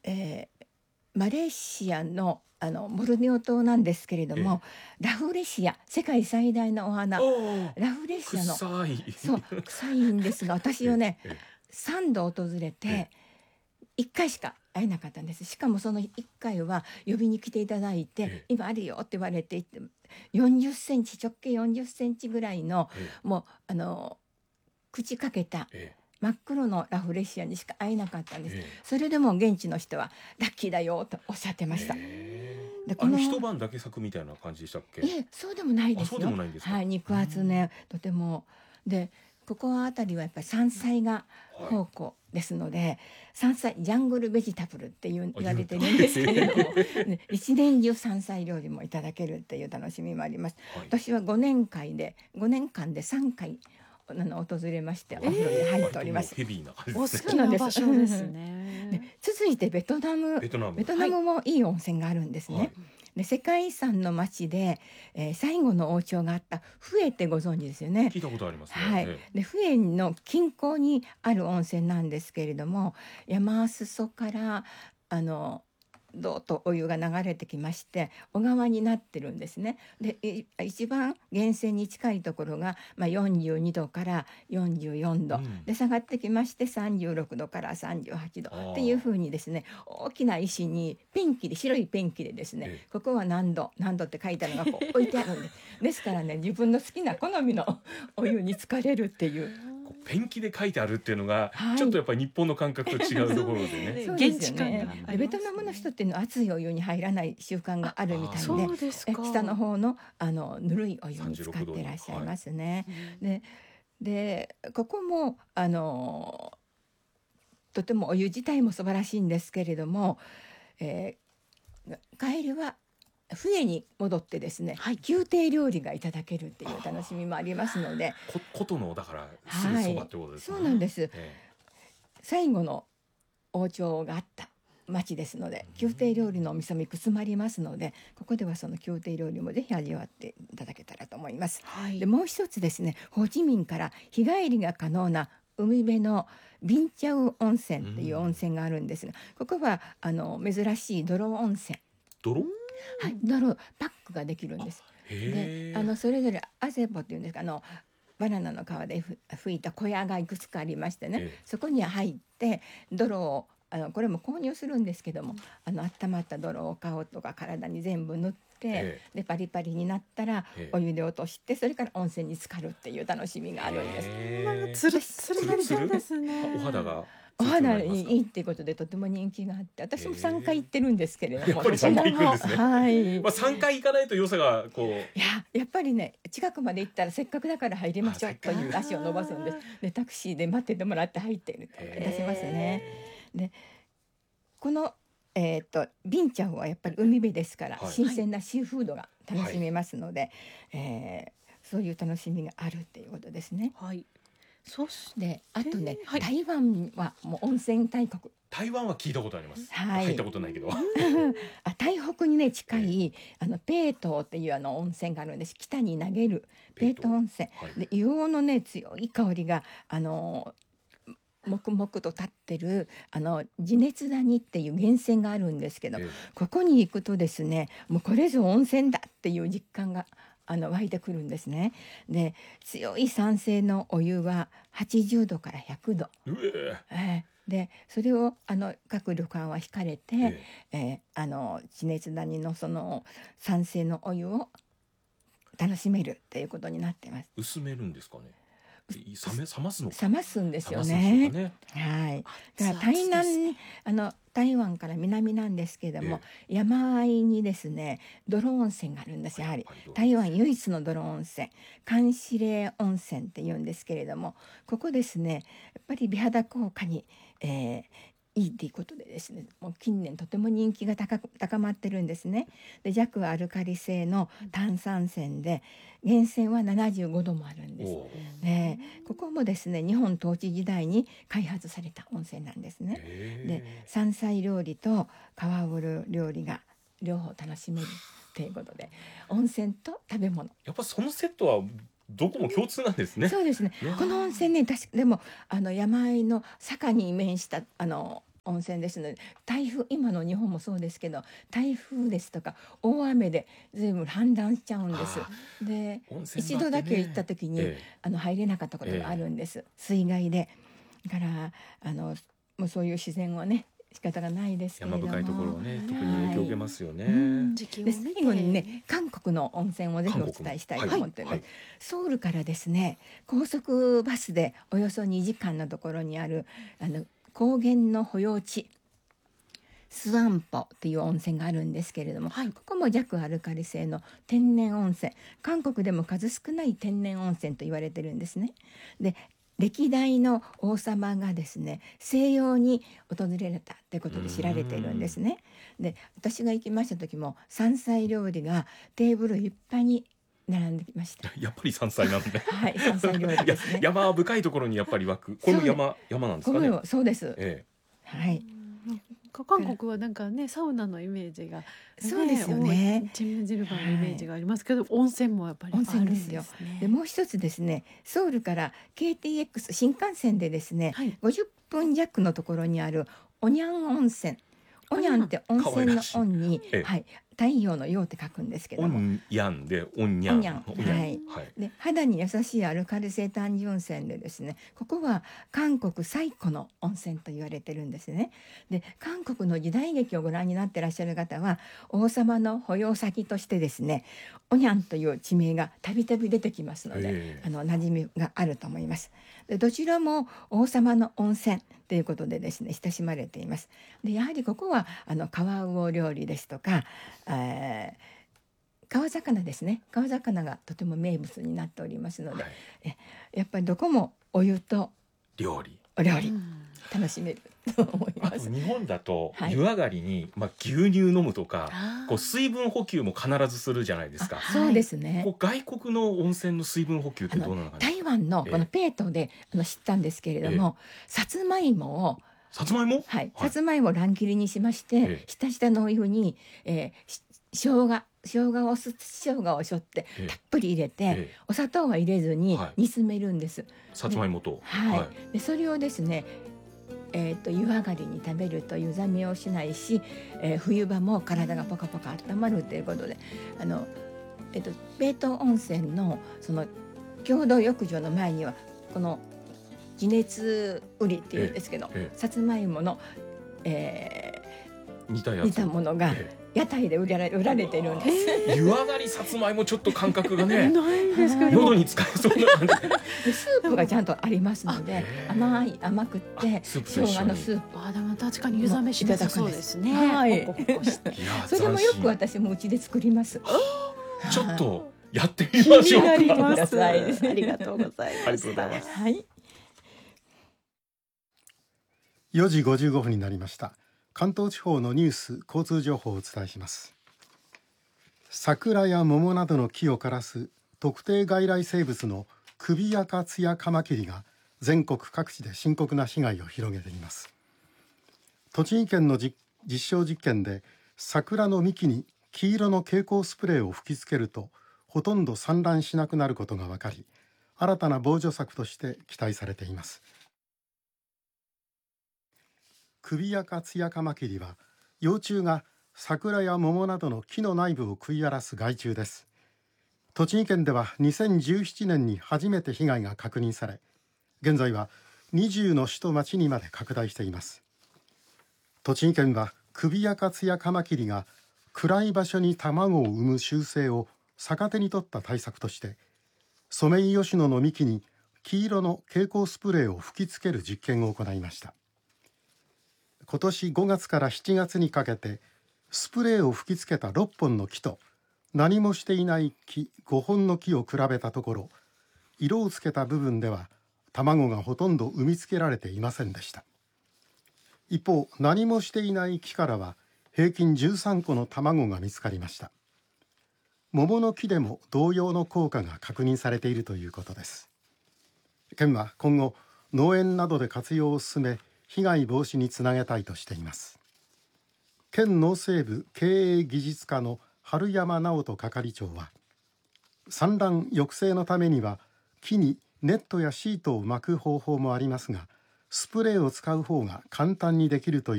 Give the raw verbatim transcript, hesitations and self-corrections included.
えーマレーシアのあのボルネオ島なんですけれども、ラフレシア、世界最大のお花、ラフレシアの臭いそう臭いんですが、私をねええさんど訪れていっかいしか会えなかったんです。しかもそのいっかいは呼びに来ていただいて、 ええ今あるよって言われていて、よんじゅっセンチ、直径よんじゅっセンチぐらいの、 えもうあの口かけたええ真っ黒のラフレシアにしか会えなかったんです。 ええそれでも現地の人はラッキーだよとおっしゃってました。 ええでこのあの一晩だけ咲くみたいな感じでしたっけ？ いえ、そうでもないですよ。 あそうでもないんですかはい、肉厚ね、とても。で、ここあたりはやっぱり山菜が宝庫ですので、山菜ジャングルベジタブルっていうあ言われてるんですけれども、ね、一年中山菜料理もいただけるっていう楽しみもあります。 はい私はごねんかいでごねんかんでさんかいあの訪れましてお風呂に入っております。 割ともうヘビーな感じおですね。 好きな場所ですでね。 続いてベトナムベトナムベトナムもいい温泉があるんですね。 はいで世界遺産の町で、えー最後の王朝があったフエってご存知ですよね。 聞いたことありますね。 はい、 えでフエの近郊にある温泉なんですけれども、山裾からあのどーっとお湯が流れてきまして小川になってるんですね。でい一番源泉に近いところが、まあ、よんじゅうにどからよんじゅうよんど、 うんで下がってきましてさんじゅうろくどからさんじゅうはちどあーっていうふうにですね、大きな石にペンキで白いペンキでですね、 ええここは何度何度って書いたのがこう置いてあるんです。ですからね、自分の好きな好みのお湯に浸かれるっていう。 こうペンキで書いてあるっていうのが、 はいちょっとやっぱり日本の感覚と違うところでね。 そうですよ現地感がありますねでベトナムの人っていうのは熱いお湯に入らない習慣があるみたいで、 そうですか。 え下の方のあのぬるいお湯に使ってらっしゃいますね。ででここもあのとてもお湯自体も素晴らしいんですけれども、えー帰りは冬に戻ってですね、 はい宮廷料理がいただけるっていう楽しみもありますので、 こことのだからすぐそばってことですね。 そうなんです。 え最後の王朝があった町ですので、宮廷料理のお店もいくつもありますので、ここではその宮廷料理もぜひ味わっていただけたらと思います。 はいでもう一つですね、ホーチミンから日帰りが可能な海辺のビンチャウ温泉っていう温泉があるんですが、ここはあの珍しい泥温泉、 え泥はい、泥パックができるんです。 へえであのそれぞれアゼボっていうんですか、あのバナナの皮でふ吹いた小屋がいくつかありましてね、 ええそこに入って泥をあのこれも購入するんですけども、あの温まった泥を顔とか体に全部塗って、 えでパリパリになったらええお湯で落として、それから温泉に浸かるっていう楽しみがあるんです。 へえつるつるなりそうですね。 お肌がお肌ツルツルなりますかにいいっていうことでとても人気があって、私もさんかい行ってるんですけれども、 やっぱりさんかい行くんですねはい、 まあさんかい行かないと良さがこういややっぱりね、近くまで行ったらせっかくだから入りましょうという足を伸ばすんです。でタクシーで待っててもらって入っているといたしますね。でこの、えー、とビンチャンはやっぱり海辺ですから、 はい新鮮なシーフードが楽しめますので、えーそういう楽しみがあるっていうことですね。 はい。そしであとね、 はい台湾はもう温泉大国、 台湾は聞いたことあります、 はい入ったことないけどあ台北にね近いあのペートーっていうあの温泉があるんです。北に投げるペートー温泉はいで、硫黄のね強い香りがあの黙々と立ってるあの地熱谷っていう源泉があるんですけど、 ええここに行くとですね、もうこれぞ温泉だっていう実感があの湧いてくるんですね。で強い酸性のお湯ははちじゅうどからひゃくど、 うええーでそれをあの各旅館は引かれて、 ええーあの地熱谷のその酸性のお湯を楽しめるっていうことになってます。 薄めるんですかね、冷め冷ますのか冷ますんですよ冷ますんでしょうね。 かねはい。だから台南、あの台湾から南なんですけれども、山あいにですね泥温泉があるんです。やはり台湾唯一の泥温泉、関子嶺温泉って言うんですけれども、ここですねやっぱり美肌効果に、えーいいっていうことでですね、もう近年とても人気が高く高まってるんですね。で弱アルカリ性の炭酸泉で源泉はななじゅうごどもあるんです。 おーでここもですね日本統治時代に開発された温泉なんですね。 へえで山菜料理と川風料理が両方楽しめるということで、温泉と食べ物、 やっぱそのセットはどこも共通なんですね。 そうですね。 ねこの温泉ね、確かでもあの山あいの坂に面したあの温泉ですので、台風今の日本もそうですけど、台風ですとか大雨で随分氾濫しちゃうんです。 あで温泉一場ってね度だけ行った時に、 えあの入れなかったことがあるんです、水害で。だからあのもうそういう自然はね仕方がないですえけれども、 山深いところはね、特に影響を受けますよね。 うんで時期を見て最後にね、韓国の温泉をぜひお伝えしたいと思っています。 はいはいソウルからですね、高速バスでおよそにじかんのところにあるあの高原の保養地スワンポっていう温泉があるんですけれども、 はいここも弱アルカリ性の天然温泉、韓国でも数少ない天然温泉と言われてるんですね。で歴代の王様がですね西洋に訪れたということで知られているんですね。で私が行きました時も山菜料理がテーブルいっぱいに並んできました。 やっぱり山菜なんではい、山菜料理ですね。 や山深いところにやっぱり湧く、これも山山なんですかね。 これもそうです。 えはい、 うん韓国はなんかねサウナのイメージが、ね、 そうですよね多いチンムジルバのイメージがありますけど、温泉もやっぱりあるん温です泉ですね。 でもう一つですね、ソウルから ケーティーエックス 新幹線でですね、 はいごじゅっぷん弱のところにあるオニャン温泉。オニャンって温泉のオンに、 ええはい、太陽の陽って書くんですけえ、 ども、 オンヤンでオンニャン、 オニャンオニャンはいはい。 で肌に優しいアルカリ性単純泉でですね、ここは韓国最古の温泉と言われてるんですね。で韓国の時代劇をご覧になってらっしゃる方は、王様の保養先としてですね、オニャンという地名がたびたび出てきますので、 ええあの馴染みがあると思います。でどちらも王様の温泉ということでですね親しまれています。でやはりここはあの川魚料理ですとか、えー川魚ですね、川魚がとても名物になっておりますので、 はい、 えやっぱりどこもお湯と料理。 お料理うん楽しめると思います。 あと日本だとはい湯上がりに、まあ、牛乳飲むとか、 あーこう水分補給も必ずするじゃないですか。 あそうですね。 こう外国の温泉の水分補給ってあのどうなのかな。 台湾のこのペートで、あの知ったんですけれども、さつまいもをさつまいも、 はい、さつまいもを乱切りにしまして、 ええひたひたのお湯に、えー、し生姜生姜をす生姜をしょってええたっぷり入れて、 ええお砂糖は入れずにはい煮詰めるんです。 さつまいもと、 はいでそれをですね、えー、と湯上がりに食べると湯冷めをしないし、えー冬場も体がポカポカ温まるということで、あの、えー、とペート温泉のその共同浴場の前にはこの地熱売りっていうんですけど、 えええさつまいもの、え煮たやつー煮たものがえ屋台で売られ売られてるんです。 え湯上がりさつまいもちょっと感覚がねないんですけはいど、 喉に使えそうな感じ。 でスープがちゃんとありますので、 あへー甘い甘くってあスープと生一緒に姜のスープ、 あでも確かに湯冷めしなさそうですね。 はいポコポコしていやそれもよく斬私もうちで作ります。 新ちょっとやってみましょうか。 気になります。 くださいありがとうございます。 ありがとうございます。 はい。 よじごじゅうごふんになりました。関東地方のニュース交通情報をお伝えします。桜や桃などの木を枯らす特定外来生物のクビヤカツヤカマキリが全国各地で深刻な被害を広げています。栃木県の実証実験で桜の幹に黄色の蛍光スプレーを吹きつけるとほとんど散乱しなくなることが分かり、新たな防除策として期待されています。クビヤカツヤカマキリは幼虫が桜や桃などの木の内部を食い荒らす害虫です。栃木県ではにせんじゅうななねんに初めて被害が確認され、現在はにじゅうの市と町にまで拡大しています。栃木県はクビヤカツヤカマキリが暗い場所に卵を産む習性を逆手に取った対策として、ソメイヨシノの幹に黄色の蛍光スプレーを吹きつける実験を行いました。今年ごがつからしちがつにかけてスプレーを吹きつけたろっぽんの木と何もしていない木ごほんの木を比べたところ、色をつけた部分では卵がほとんど産みつけられていませんでした。一方、何もしていない木からは平均じゅうさんこの卵が見つかりました。桃の木でも同様の効果が確認されているということです。県は今後農園などで活用を進め、被害防止につなげたいとしています。県農政部経営技術課の春山直人係長は、産卵抑制のためには木にネットやシートを巻く方法もありますが、スプレーを使う方が簡単にできるという